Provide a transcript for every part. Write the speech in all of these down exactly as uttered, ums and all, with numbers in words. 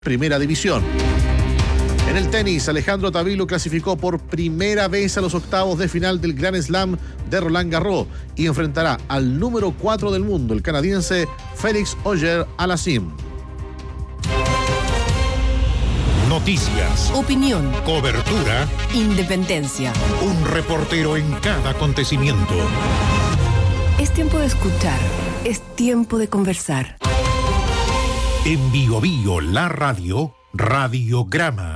Primera División. En el tenis, Alejandro Tavilo clasificó por primera vez a los octavos de final del Grand Slam de Roland Garros y enfrentará al número cuatro del mundo, el canadiense Félix Auger-Aliassime. Noticias, opinión, cobertura, independencia. Un reportero en cada acontecimiento. Es tiempo de escuchar, es tiempo de conversar. En Bio Bio, la radio, Radiograma.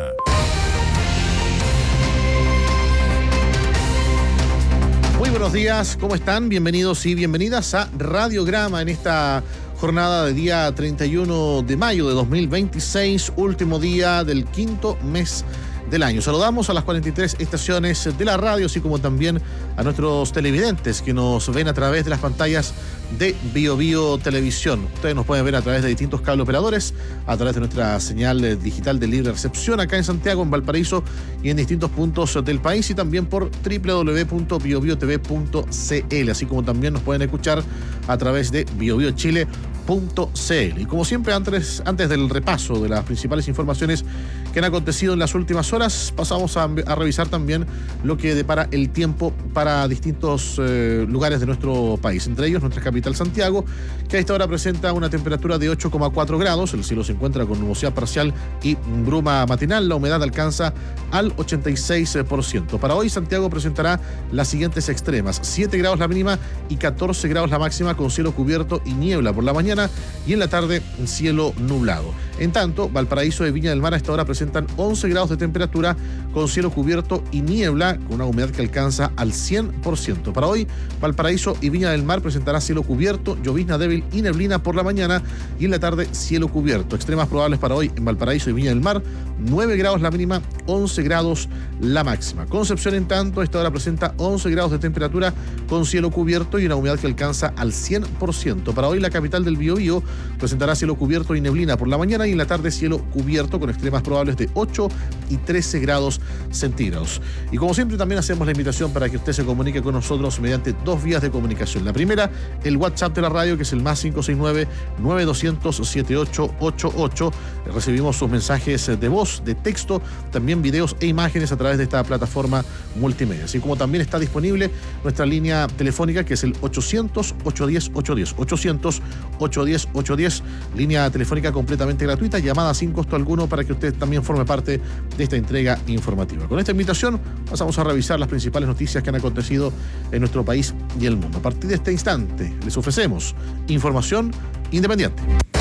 Muy buenos días, ¿cómo están? Bienvenidos y bienvenidas a Radiograma en esta jornada de día treinta y uno de mayo de dos mil veintiséis, último día del quinto mes del año. Saludamos a las cuarenta y tres estaciones de la radio, así como también a nuestros televidentes que nos ven a través de las pantallas de Bio Bio Televisión. Ustedes nos pueden ver a través de distintos cable operadores, a través de nuestra señal digital de libre recepción acá en Santiago, en Valparaíso y en distintos puntos del país, y también por doble u doble u doble u punto bio bio t v punto c l, así como también nos pueden escuchar a través de bio bio chile punto c l. Y como siempre, antes, antes del repaso de las principales informaciones que han acontecido en las últimas horas, pasamos a, a revisar también lo que depara el tiempo para distintos eh, lugares de nuestro país, entre ellos nuestra capital Santiago, que a esta hora presenta una temperatura de ocho coma cuatro grados, el cielo se encuentra con nubosidad parcial y bruma matinal, la humedad alcanza al ochenta y seis por ciento. Para hoy Santiago presentará las siguientes extremas: siete grados la mínima y catorce grados la máxima, con cielo cubierto y niebla por la mañana, y en la tarde cielo nublado. En tanto, Valparaíso y Viña del Mar a esta hora presentan once grados de temperatura con cielo cubierto y niebla, con una humedad que alcanza al cien por ciento. Para hoy, Valparaíso y Viña del Mar presentará cielo cubierto, llovizna débil y neblina por la mañana, y en la tarde cielo cubierto. Extremas probables para hoy en Valparaíso y Viña del Mar: nueve grados la mínima, once grados la máxima. Concepción, en tanto, a esta hora presenta once grados de temperatura con cielo cubierto y una humedad que alcanza al cien por ciento. Para hoy la capital del Biobío presentará cielo cubierto y neblina por la mañana, y en la tarde cielo cubierto con extremas probables de ocho y trece grados centígrados. Y como siempre, también hacemos la invitación para que usted se comunique con nosotros mediante dos vías de comunicación. La primera, el WhatsApp de la radio, que es el más cinco seis nueve, nueve dos cero cero, siete ocho ocho ocho. Recibimos sus mensajes de voz, de texto, también videos e imágenes a través de esta plataforma multimedia. Así como también está disponible nuestra línea telefónica, que es el ochocientos, ochocientos diez, ochocientos diez, ochocientos, ochocientos diez, ochocientos diez, línea telefónica completamente gratuita, llamada sin costo alguno, para que usted también forme parte de esta entrega informativa. Con esta invitación pasamos a revisar las principales noticias que han acontecido en nuestro país y el mundo. A partir de este instante les ofrecemos información independiente.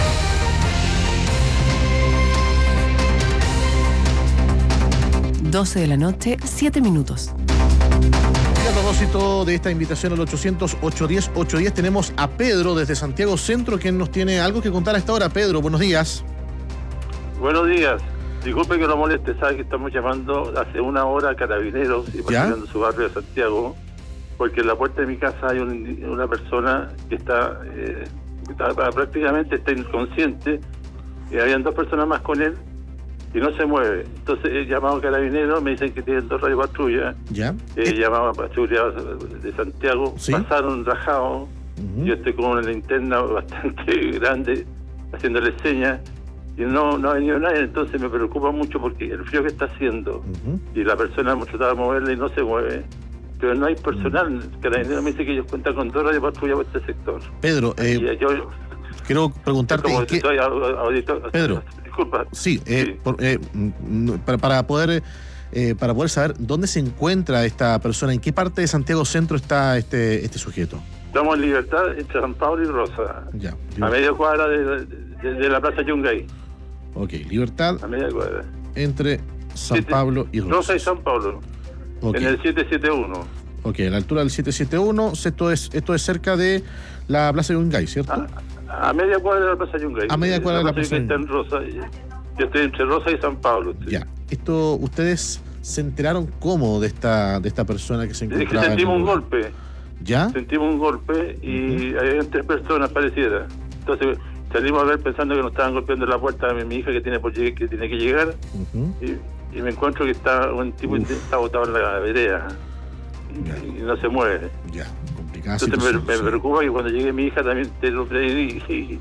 doce de la noche, siete minutos. Y a propósito de esta invitación al ochocientos, ochocientos diez, ochocientos diez, tenemos a Pedro desde Santiago Centro, quien nos tiene algo que contar a esta hora. Pedro, buenos días. Buenos días. Disculpe que lo moleste, sabe que estamos llamando hace una hora a Carabineros y pasando su barrio de Santiago, porque en la puerta de mi casa hay un, una persona que está, eh, está prácticamente está inconsciente, y habían dos personas más con él y no se mueve. Entonces he llamado a Carabineros, me dicen que tienen dos radiopatrullas. Ya. He eh, llamado a seguridad de Santiago, ¿sí? Pasaron rajados. Uh-huh. Yo estoy con una linterna bastante grande haciéndole señas y no, no ha venido nadie. Entonces me preocupa mucho porque el frío que está haciendo, uh-huh, y la persona hemos tratado de moverla y no se mueve, pero no hay personal. Uh-huh. Carabineros me dice que ellos cuentan con dos radiopatrullas por este sector. Pedro, eh, yo quiero preguntarte como en qué... soy auditor. Pedro, disculpa. Sí, eh, sí. Por, eh, para, para poder eh, para poder saber dónde se encuentra esta persona, en qué parte de Santiago Centro está este este sujeto. Estamos en Libertad, entre San Pablo y Rosa. Ya. A media cuadra de, de, de la Plaza Yungay. Ok, Libertad. A media cuadra. Entre San siete, Pablo y Rosa. Rosa y San Pablo. Okay. En el siete siete uno. Ok, a la altura del siete siete uno. Esto es, esto es cerca de la Plaza Yungay, ¿cierto? A, a media cuadra de la Plaza Yungay. A media cuadra de la Plaza Yungay. Está en Rosa. Yo estoy entre Rosa y San Pablo. ¿Sí? Ya. Esto, ¿ustedes se enteraron cómo de esta de esta persona que se encontraba? Es que sentimos un golpe. ¿Ya? Sentimos un golpe y uh-huh, había tres personas pareciera. Entonces salimos a ver pensando que nos estaban golpeando la puerta de mi hija que tiene por llegar, que tiene que llegar, uh-huh, y, y me encuentro que está un tipo que está botado en la vereda y, y no se mueve. Ya, complicado. Entonces me, me preocupa que cuando llegue mi hija también te lo y, y,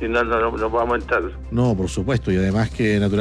y no, no, no vamos a entrar. No, por supuesto, y además que naturalmente